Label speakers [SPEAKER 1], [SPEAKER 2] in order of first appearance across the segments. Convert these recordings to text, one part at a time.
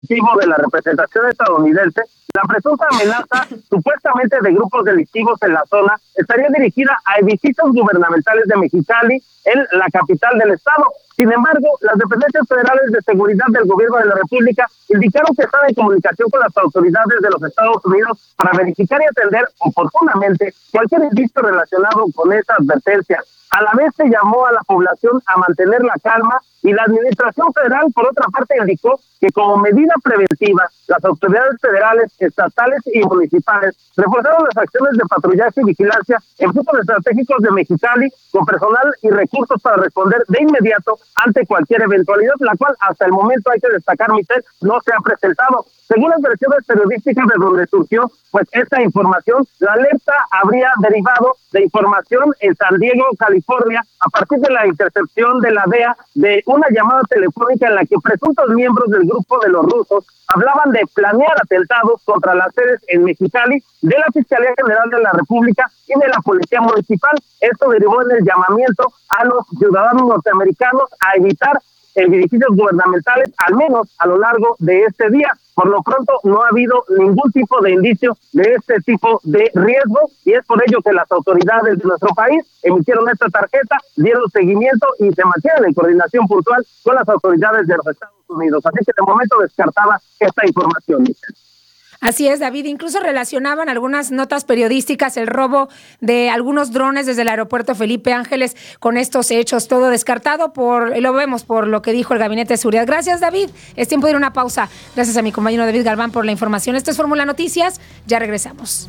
[SPEAKER 1] ejecutivo de la representación estadounidense, la presunta amenaza supuestamente de grupos delictivos en la zona estaría dirigida a edificios gubernamentales de Mexicali, en la capital del estado. Sin embargo, las dependencias federales de seguridad del gobierno de la República indicaron que están en comunicación con las autoridades de los Estados Unidos para verificar y atender oportunamente cualquier indicio relacionado con esa advertencia. A la vez se llamó a la población a mantener la calma y la administración federal, por otra parte, indicó que como medida preventiva, las autoridades federales, estatales y municipales reforzaron las acciones de patrullaje y vigilancia en puntos estratégicos de Mexicali con personal y recursos para responder de inmediato ante cualquier eventualidad, la cual hasta el momento, hay que destacar, Michelle, no se ha presentado. Según las versiones periodísticas de donde surgió pues esta información, la alerta habría derivado de información en San Diego, California, a partir de la intercepción de la DEA de una llamada telefónica en la que presuntos miembros del grupo de los rusos hablaban de planear atentados contra las sedes en Mexicali de la Fiscalía General de la República y de la Policía Municipal. Esto derivó en el llamamiento a los ciudadanos norteamericanos a evitar edificios gubernamentales, al menos a lo largo de este día. Por lo pronto no ha habido ningún tipo de indicio de este tipo de riesgo y es por ello que las autoridades de nuestro país emitieron esta tarjeta, dieron seguimiento y se mantienen en coordinación puntual con las autoridades de los Estados Unidos. Así que de momento descartaba esta información.
[SPEAKER 2] Así es, David. Incluso relacionaban algunas notas periodísticas el robo de algunos drones desde el aeropuerto Felipe Ángeles con estos hechos. Todo descartado, lo vemos por lo que dijo el Gabinete de Seguridad. Gracias, David. Es tiempo de ir a una pausa. Gracias a mi compañero David Galván por la información. Esto es Fórmula Noticias. Ya regresamos.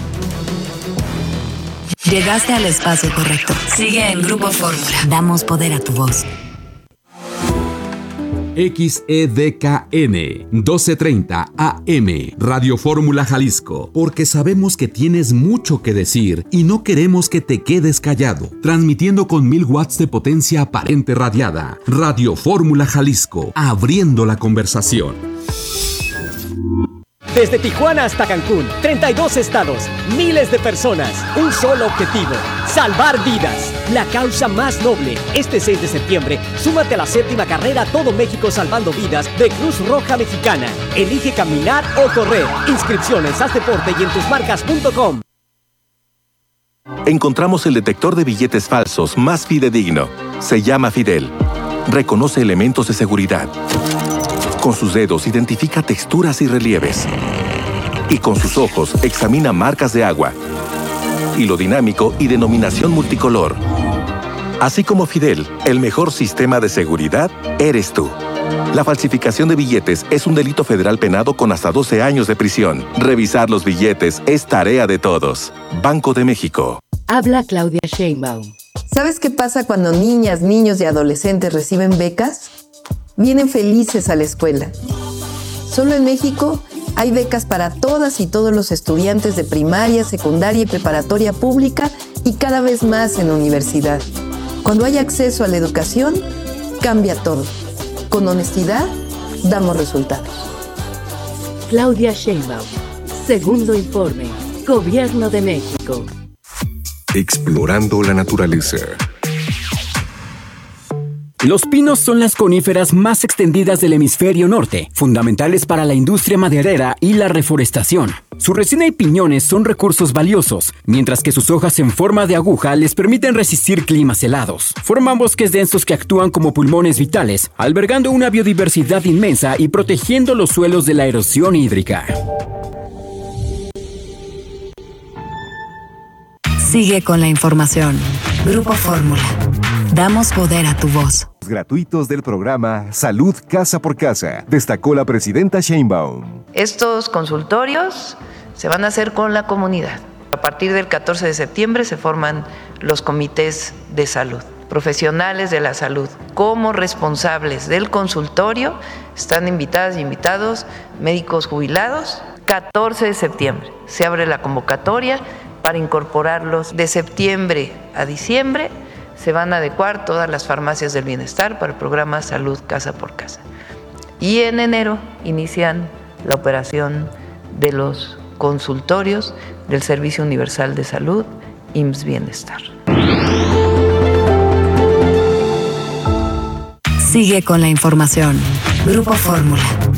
[SPEAKER 3] Llegaste al espacio correcto. Sigue en Grupo Fórmula. Damos poder a tu voz.
[SPEAKER 4] XEDKN 1230 AM Radio Fórmula Jalisco, porque sabemos que tienes mucho que decir y no queremos que te quedes callado. Transmitiendo con 1000 watts de potencia aparente radiada. Radio Fórmula Jalisco, abriendo la conversación.
[SPEAKER 5] Desde Tijuana hasta Cancún, 32 estados, miles de personas, un solo objetivo: salvar vidas. La causa más noble. Este 6 de septiembre, súmate a la 7ª carrera Todo México Salvando Vidas de Cruz Roja Mexicana. Elige caminar o correr. Inscripciones, haz deporte y en tusmarcas.com.
[SPEAKER 6] Encontramos el detector de billetes falsos más fidedigno. Se llama Fidel. Reconoce elementos de seguridad. Con sus dedos identifica texturas y relieves. Y con sus ojos examina marcas de agua, hilo dinámico y denominación multicolor. Así como Fidel, el mejor sistema de seguridad eres tú. La falsificación de billetes es un delito federal penado con hasta 12 años de prisión. Revisar los billetes es tarea de todos. Banco de México.
[SPEAKER 7] Habla Claudia Sheinbaum.
[SPEAKER 8] ¿Sabes qué pasa cuando niñas, niños y adolescentes reciben becas? Vienen felices a la escuela. Solo en México hay becas para todas y todos los estudiantes de primaria, secundaria y preparatoria pública y cada vez más en la universidad. Cuando hay acceso a la educación, cambia todo. Con honestidad, damos resultados.
[SPEAKER 7] Claudia Sheinbaum. Segundo informe. Gobierno de México.
[SPEAKER 9] Explorando la naturaleza.
[SPEAKER 10] Los pinos son las coníferas más extendidas del hemisferio norte, fundamentales para la industria maderera y la reforestación. Su resina y piñones son recursos valiosos, mientras que sus hojas en forma de aguja les permiten resistir climas helados. Forman bosques densos que actúan como pulmones vitales, albergando una biodiversidad inmensa y protegiendo los suelos de la erosión hídrica.
[SPEAKER 3] Sigue con la información. Grupo Fórmula. Damos poder a tu voz.
[SPEAKER 11] Gratuitos del programa Salud Casa por Casa, destacó la presidenta Sheinbaum.
[SPEAKER 12] Estos consultorios se van a hacer con la comunidad. A partir del 14 de septiembre se forman los comités de salud. Profesionales de la salud como responsables del consultorio están invitadas y invitados médicos jubilados. 14 de septiembre se abre la convocatoria para incorporarlos. De septiembre a diciembre se van a adecuar todas las farmacias del bienestar para el programa Salud Casa por Casa. Y en enero inician la operación de los consultorios del Servicio Universal de Salud, IMSS Bienestar.
[SPEAKER 3] Sigue con la información. Grupo Fórmula.